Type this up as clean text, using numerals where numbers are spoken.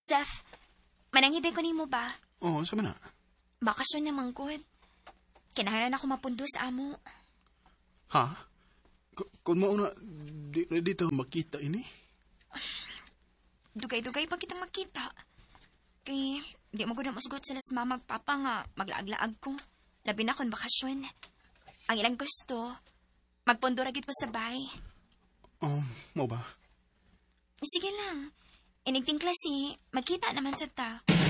Seth, manangiday ko nimo ba? Oo, sama na. Bakasyon naman good. Kinahanglan ako mapundo sa amo. Ha? Kung mauna, dito makita ini? Dugay-dugay pa kitang magkita. Kay, di mo gud masgot sila sa mama papa nga maglaag-laag ko. Labi na kung bakasyon. Ang ilang gusto, magpundo ra gid pa sa bay. Mo ba? Sige lang. Inigting klase, magkita naman sa ta.